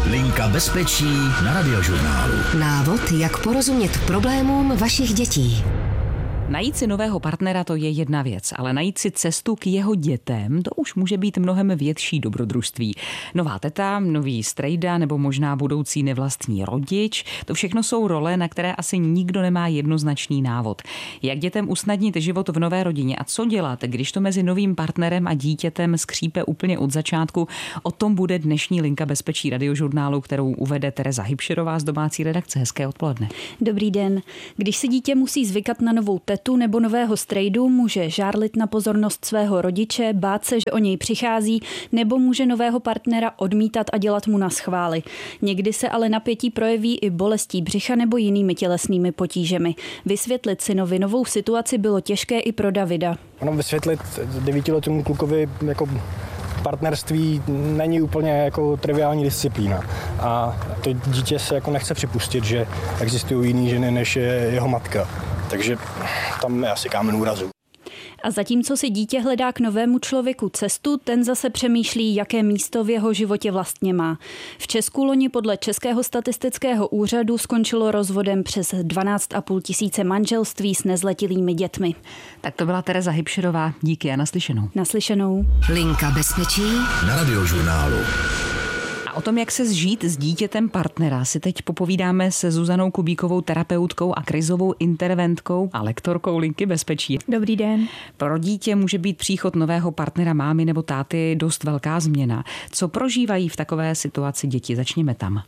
Linka bezpečí na Radiožurnálu. Návod, jak porozumět problémům vašich dětí. Najít si nového partnera, to je jedna věc, ale najít si cestu k jeho dětem, to už může být mnohem větší dobrodružství. Nová teta, nový strejda nebo možná budoucí nevlastní rodič, to všechno jsou role, na které asi nikdo nemá jednoznačný návod. Jak dětem usnadnit život v nové rodině a co dělat, když to mezi novým partnerem a dítětem skřípe úplně od začátku, o tom bude dnešní Linka bezpečí Radiožurnálu, kterou uvede Tereza Hybšerová z domácí redakce. Hezké odpoledne. Dobrý den. Když si dítě musí zvykat na novou tetu nebo nového strejdu, může žárlit na pozornost svého rodiče, bát se, že o něj přichází, nebo může nového partnera odmítat a dělat mu naschvály. Někdy se ale napětí projeví i bolestí břicha nebo jinými tělesnými potížemi. Vysvětlit synovi novou situaci bylo těžké i pro Davida. Ono vysvětlit 9letému klukovi jako partnerství není úplně jako triviální disciplína. A to dítě se jako nechce připustit, že existují jiné ženy, než je jeho matka. Takže tam je asi kámen úrazu. A zatímco si dítě hledá k novému člověku cestu, ten zase přemýšlí, jaké místo v jeho životě vlastně má. V Česku loni podle Českého statistického úřadu skončilo rozvodem přes 12,5 tisíce manželství s nezletilými dětmi. Tak to byla Tereza Hybšerová. Díky a naslyšenou. Naslyšenou. Linka bezpečí Na Radiožurnálu. A o tom, jak se zžít s dítětem partnera, si teď popovídáme se Zuzanou Kubíkovou, terapeutkou a krizovou interventkou a lektorkou Linky bezpečí. Dobrý den. Pro dítě může být příchod nového partnera mámy nebo táty dost velká změna. Co prožívají v takové situaci děti? Začněme tam.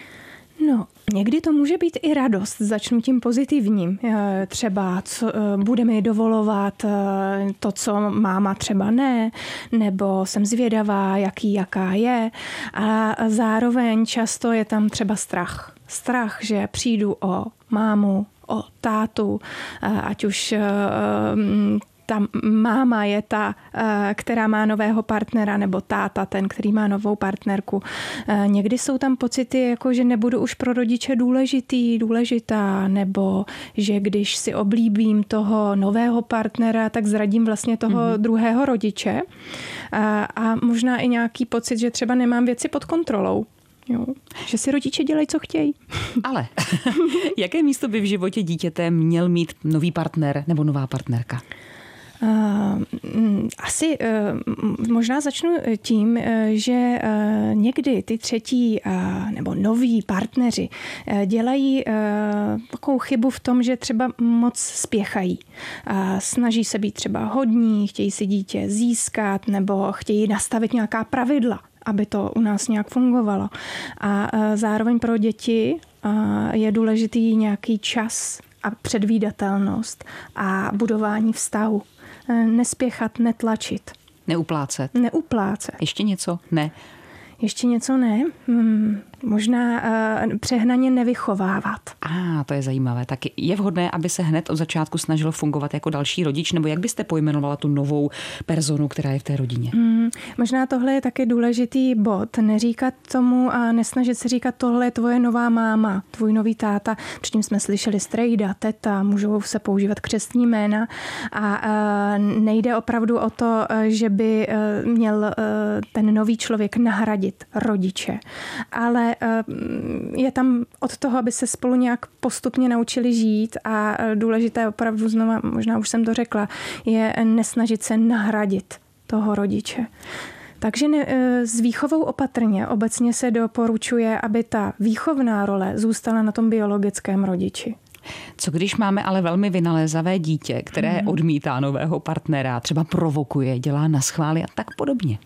No, někdy to může být i radost. Začnu tím pozitivním. Třeba bude mi dovolovat to, co máma třeba ne, nebo jsem zvědavá, jaká je. A zároveň často je tam třeba strach. Strach, že přijdu o mámu, o tátu, ať už ta máma je ta, která má nového partnera, nebo táta ten, který má novou partnerku. Někdy jsou tam pocity, jako že nebudu už pro rodiče důležitá, nebo že když si oblíbím toho nového partnera, tak zradím vlastně toho druhého rodiče. A možná i nějaký pocit, že třeba nemám věci pod kontrolou. Jo, že si rodiče dělají, co chtějí. Ale jaké místo by v životě dítěte měl mít nový partner nebo nová partnerka? Asi možná začnu tím, že někdy ty třetí nebo noví partneři dělají takovou chybu v tom, že třeba moc spěchají. Snaží se být třeba hodní, chtějí si dítě získat nebo chtějí nastavit nějaká pravidla, aby to u nás nějak fungovalo. A zároveň pro děti je důležitý nějaký čas a předvídatelnost a budování vztahu. Nespěchat, netlačit. Neuplácet. Ještě něco? Ne. Ještě něco ne. Možná přehnaně nevychovávat. To je zajímavé. Tak je vhodné, aby se hned od začátku snažil fungovat jako další rodič, nebo jak byste pojmenovala tu novou personu, která je v té rodině? Možná tohle je taky důležitý bod. Neříkat tomu a nesnažit se říkat, tohle je tvoje nová máma, tvůj nový táta. Předtím jsme slyšeli strejda, teta, můžou se používat křestní jména a nejde opravdu o to, že by měl ten nový člověk nahradit rodiče. Ale je tam od toho, aby se spolu nějak postupně naučili žít a důležité opravdu znova, možná už jsem to řekla, je nesnažit se nahradit toho rodiče. Takže s výchovou opatrně obecně se doporučuje, aby ta výchovná role zůstala na tom biologickém rodiči. Co když máme ale velmi vynalézavé dítě, které odmítá nového partnera, třeba provokuje, dělá naschvály a tak podobně?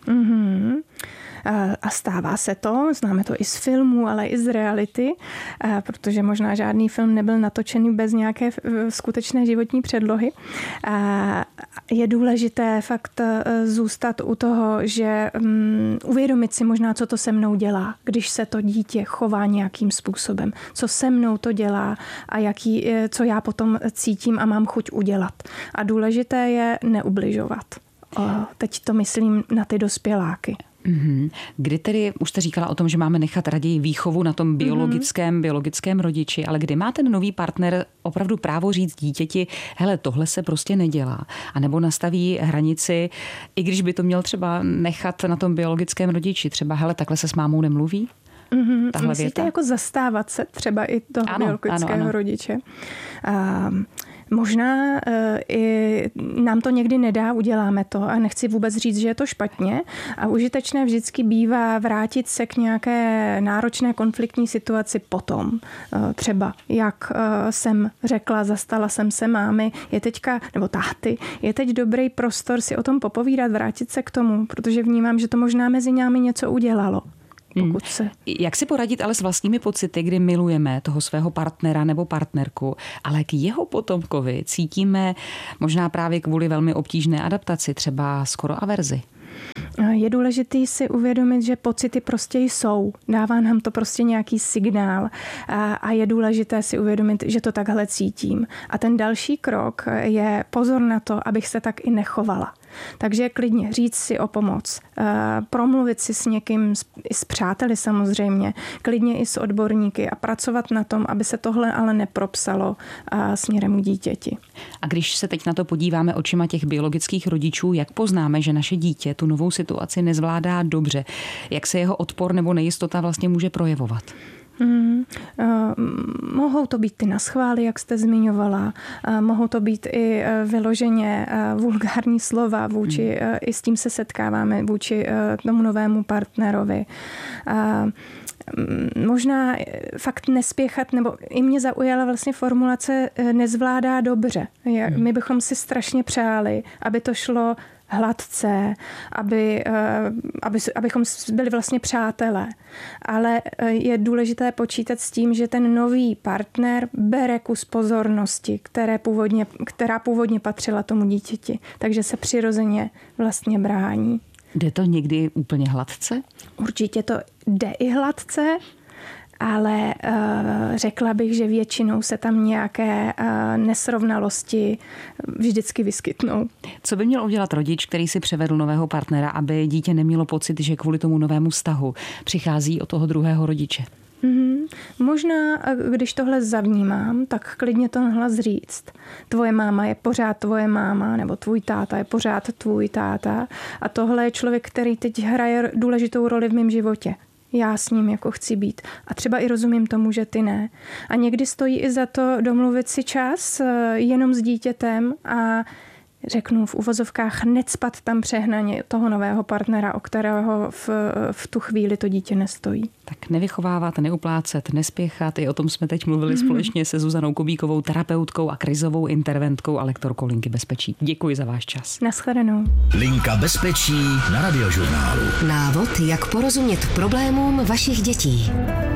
A stává se to, známe to i z filmů, ale i z reality, protože možná žádný film nebyl natočený bez nějaké skutečné životní předlohy. Je důležité fakt zůstat u toho, že uvědomit si možná, co to se mnou dělá, když se to dítě chová nějakým způsobem, co se mnou to dělá a co já potom cítím a mám chuť udělat. A důležité je neubližovat. Teď to myslím na ty dospěláky. Kdy tedy, už jste říkala o tom, že máme nechat raději výchovu na tom biologickém rodiči, ale kdy má ten nový partner opravdu právo říct dítěti, hele, tohle se prostě nedělá, anebo nastaví hranici, i když by to měl třeba nechat na tom biologickém rodiči, třeba hele, takhle se s mámou nemluví? tahle Myslíte věta? jako zastávat se třeba i toho biologického rodiče? Možná i nám to někdy nedá, uděláme to a nechci vůbec říct, že je to špatně a užitečné vždycky bývá vrátit se k nějaké náročné konfliktní situaci potom. Třeba jak jsem řekla, zastala jsem se mámy, je teďka, nebo táty, je teď dobrý prostor si o tom popovídat, vrátit se k tomu, protože vnímám, že to možná mezi námi něco udělalo. Jak si poradit ale s vlastními pocity, kdy milujeme toho svého partnera nebo partnerku, ale k jeho potomkovi cítíme možná právě kvůli velmi obtížné adaptaci, třeba skoro averzi? Je důležité si uvědomit, že pocity prostě jsou. Dává nám to prostě nějaký signál a je důležité si uvědomit, že to takhle cítím. A ten další krok je pozor na to, abych se tak i nechovala. Takže klidně říct si o pomoc, promluvit si s někým, i s přáteli samozřejmě, klidně i s odborníky a pracovat na tom, aby se tohle ale nepropsalo směrem k dítěti. A když se teď na to podíváme očima těch biologických rodičů, jak poznáme, že naše dítě tu novou situaci nezvládá dobře? Jak se jeho odpor nebo nejistota vlastně může projevovat? Mohou to být ty naschvály, jak jste zmiňovala, mohou to být i vyloženě vulgární slova vůči, i s tím se setkáváme vůči tomu novému partnerovi. Možná fakt nespěchat, nebo i mě zaujala vlastně formulace nezvládá dobře. My bychom si strašně přáli, aby to šlo hladce, abychom byli vlastně přátelé. Ale je důležité počítat s tím, že ten nový partner bere kus pozornosti, která původně patřila tomu dítěti. Takže se přirozeně vlastně brání. Jde to někdy úplně hladce? Určitě to jde i hladce, ale řekla bych, že většinou se tam nějaké nesrovnalosti vždycky vyskytnou. Co by měl udělat rodič, který si převedl nového partnera, aby dítě nemělo pocit, že kvůli tomu novému vztahu přichází o toho druhého rodiče? Možná, když tohle zavnímám, tak klidně to nahlas říct. Tvoje máma je pořád tvoje máma, nebo tvůj táta je pořád tvůj táta. A tohle je člověk, který teď hraje důležitou roli v mém životě. Já s ním jako chci být. A třeba i rozumím tomu, že ty ne. A někdy stojí i za to domluvit si čas jenom s dítětem a řeknu v uvozovkách necpat tam přehnaně toho nového partnera, o kterého v tu chvíli to dítě nestojí. Tak nevychovávat, neuplácet, nespěchat. I o tom jsme teď mluvili společně se Zuzanou Kubíkovou, terapeutkou a krizovou interventkou a lektorkou Linky bezpečí. Děkuji za váš čas. Naschledanou. Linka bezpečí na Radiožurnálu. Návod, jak porozumět problémům vašich dětí.